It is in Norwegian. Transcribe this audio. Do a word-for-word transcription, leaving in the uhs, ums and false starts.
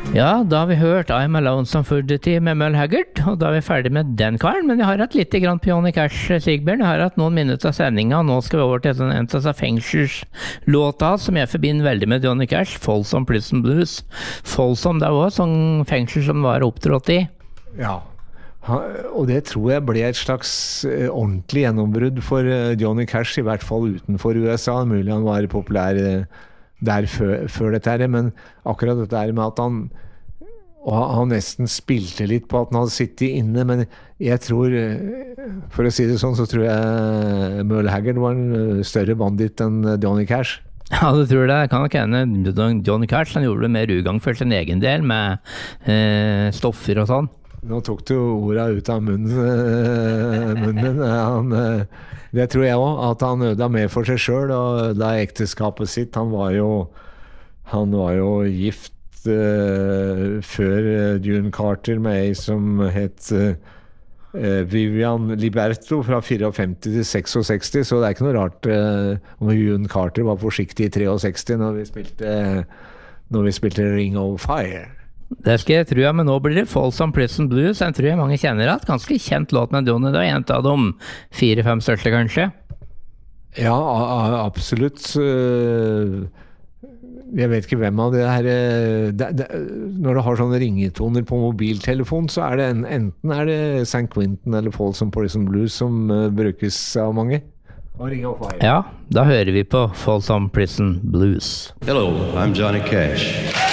Ja, da har vi hørt I'm a Lonesome Foodity med Merle Haggard, og da er vi ferdig med den karen, men jeg har hatt litt grann på Johnny Cash, Sigbjørn. Jeg har hatt noen minutter av sendinga, og nå skal vi over til en, en av fengselslåta som jeg forbinder veldig med Johnny Cash, Folsom Prison Blues. Folsom, det var også sånn fengsel som var opptrådt i. Ja, han, og det tror jeg ble et slags uh, ordentlig gjennombrudd for uh, Johnny Cash, i hvert fall utenfor U S A. Mulig han var populær uh, der før, før dette her, men akkurat dette her med at han og han nesten spilte litt på at han hadde sittet inne, men jeg tror, for å si det sånn, så tror jeg Merle Haggard var en større bandit enn Johnny Cash. Ja, du tror det. Jeg kan nok hende Johnny Cash, han gjorde det mer ugang for sin egen del med eh, stoffer og sånn. Nå tok du ordet ut av munnen, munnen. Han, det tror jeg også, at han ødela mer for seg selv, og ødela ekteskapet sitt. Han var jo, han var jo gift uh, før June Carter med ei som het uh, Vivian Liberto fra femtifire til sekstiseks, så det er ikke noe rart uh, om June Carter var forsiktig i sekstitre når vi spilte, når vi spilte Ring of Fire. Det skal jeg tro, ja, men nå blir det Folsom Prison Blues. Jeg tror jeg mange kjenner at ganske kjent låt med Johnny. Det er en av de fire-fem største, kanskje? Ja, absolutt. Jeg vet ikke hvem av det her det, det, når du har sånne ringetoner på mobiltelefon, så er det en, enten er det Saint Quentin eller Folsom Prison Blues som uh, brukes av mange. Og Ring of Fire. Ja, da hører vi på Folsom Prison Blues. Hello, I'm Johnny Cash.